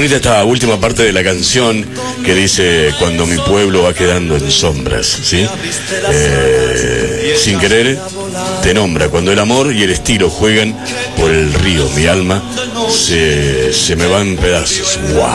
bonita esta última parte de la canción que dice: cuando mi pueblo va quedando en sombras, ¿sí? Sin querer te nombra, cuando el amor y el estilo juegan por el río, mi alma se me va en pedazos. ¡Wow!